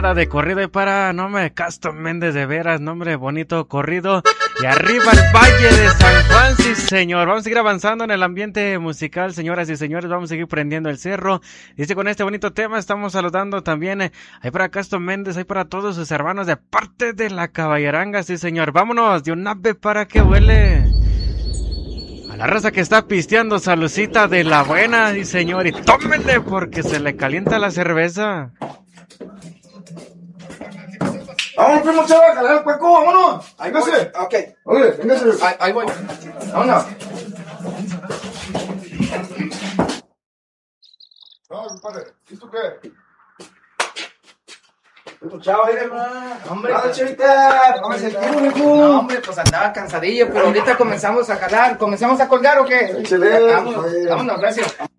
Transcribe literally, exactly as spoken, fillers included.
chulada de corrido y para, no me Castro Méndez de veras, nombre bonito corrido. Y arriba el Valle de San Juan, sí señor. Vamos a seguir avanzando en el ambiente musical, señoras y señores. Vamos a seguir prendiendo el cerro. Dice con este bonito tema estamos saludando también eh, ahí para Castro Méndez, ahí para todos sus hermanos de parte de la Caballeranga, sí señor. Vámonos de un ave para que huele. A la raza que está pisteando, salucita de la buena, sí señor. Y tómenle porque se le calienta la cerveza. Vámonos, primo chava, a jalar el cueco, vámonos. Ahí voy. Ok. Oye, véngase. Ahí, ahí voy. Vámonos. No, compadre, ¿y tú qué? Primo chava, mire, hombre. Vamos, chavita, vamos a sentir, hijo. No, hombre, pues andaba cansadillo, pero ahorita comenzamos a jalar. ¿Comenzamos a colgar o qué? Excelente. Vámonos, vámonos, gracias.